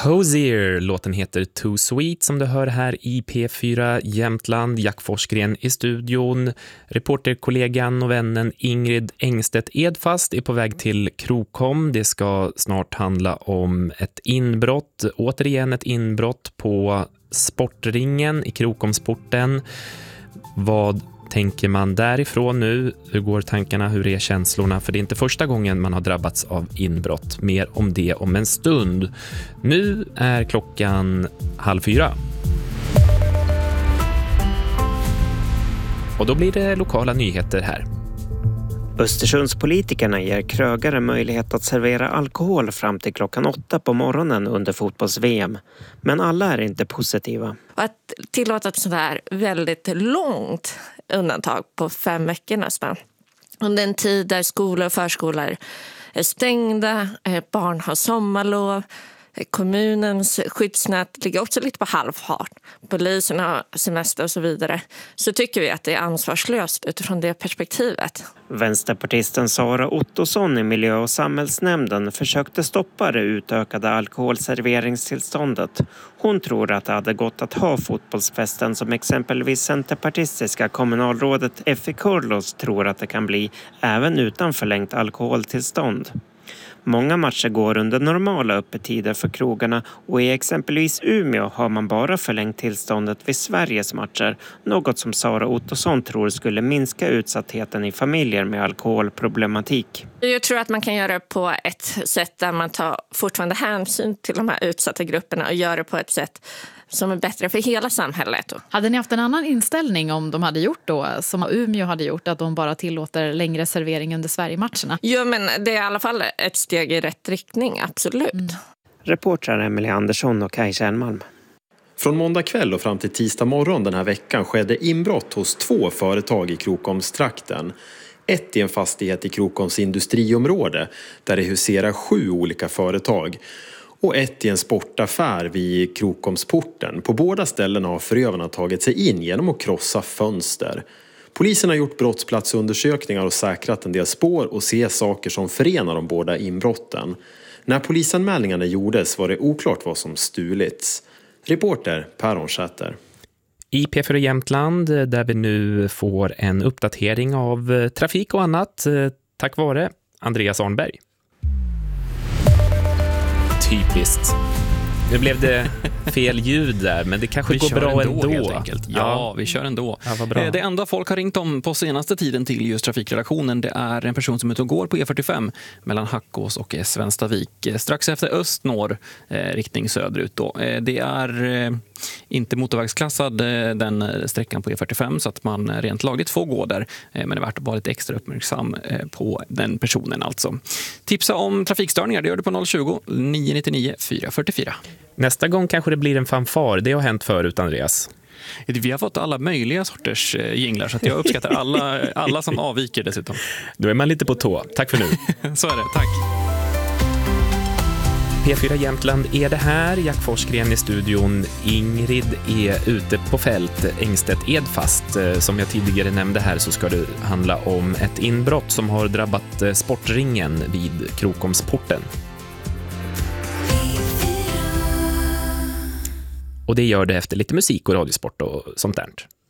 Hosier, låten heter Too Sweet som du hör här i P4 Jämtland. Jack Forsgren i studion. Reporterkollegan och vännen Ingrid Engstedt Edfast är på väg till Krokom. Det ska snart handla om ett inbrott, återigen ett inbrott på Sportringen i Krokomsporten. Vad tänker man därifrån nu? Hur går tankarna? Hur är känslorna? För det är inte första gången man har drabbats av inbrott. Mer om det om en stund. Nu är klockan 3:30. Och då blir det lokala nyheter här. Östersundspolitikerna ger krögare möjlighet att servera alkohol fram till klockan 8 på morgonen under fotbolls-VM. Men alla är inte positiva. Att tillåta ett sånt här väldigt långt undantag på 5 veckor nästan. Under en tid där skolor och förskolor är stängda, barn har sommarlov, kommunens skyddsnät ligger också lite på halvfart. Polisen har semester och så vidare. Så tycker vi att det är ansvarslöst utifrån det perspektivet. Vänsterpartisten Sara Ottosson i miljö- och samhällsnämnden försökte stoppa det utökade alkoholserveringstillståndet. Hon tror att det hade gått att ha fotbollsfesten som exempelvis centerpartistiska kommunalrådet Effie Kurlos tror att det kan bli även utan förlängt alkoholtillstånd. Många matcher går under normala öppettider för krogarna och i exempelvis Umeå har man bara förlängt tillståndet vid Sveriges matcher. Något som Sara Ottosson tror skulle minska utsattheten i familjer med alkoholproblematik. Jag tror att man kan göra det på ett sätt där man tar fortfarande hänsyn till de här utsatta grupperna och gör det på ett sätt som är bättre för hela samhället. Hade ni haft en annan inställning om de hade gjort då, som Umeå hade gjort, att de bara tillåter längre servering under Sverigematcherna? Jo, men det är i alla fall ett steg i rätt riktning, absolut. Reportrar Emelie Andersson och Kaj Kärnmalm. Från måndag kväll och fram till tisdag morgon den här veckan skedde inbrott hos 2 företag i Krokomstrakten. Ett i en fastighet i Krokoms industriområde där det huserar 7 olika företag. Och ett i en sportaffär vid Krokomsporten. På båda ställen har förövarna tagit sig in genom att krossa fönster. Polisen har gjort brottsplatsundersökningar och säkrat en del spår och ser saker som förenar de båda inbrotten. När polisanmälningarna gjordes var det oklart vad som stulits. Reporter Per Onsäter. I P4 Jämtland där vi nu får en uppdatering av trafik och annat tack vare Andreas Arnberg. Typiskt. Nu blev det fel ljud där, men det kanske går bra ändå. Helt enkelt. Ja, vi kör ändå. Ja, vad bra. Det enda folk har ringt om på senaste tiden till just trafikredaktionen, det är en person som är ute och går på E45 mellan Hackås och Svenstavik. Strax efter öst-norr, riktning söderut då. Det är inte motorvägsklassad den sträckan på E45 så att man rent lagligt får gå där. Men det är värt att vara lite extra uppmärksam på den personen alltså. Tipsa om trafikstörningar, det gör du på 020 999 444. Nästa gång kanske det blir en fanfar. Det har hänt förut, Andreas. Vi har fått alla möjliga sorters jinglar så att jag uppskattar alla som avviker dessutom. Då är man lite på tå. Tack för nu. Så är det, tack. P4 Jämtland är det här. Jack Forsgren i studion. Ingrid är ute på fält. Engstedt Edfast. Som jag tidigare nämnde här så ska det handla om ett inbrott som har drabbat Sportringen vid Krokomsporten. Och det gör det efter lite musik och radiosport och sånt där.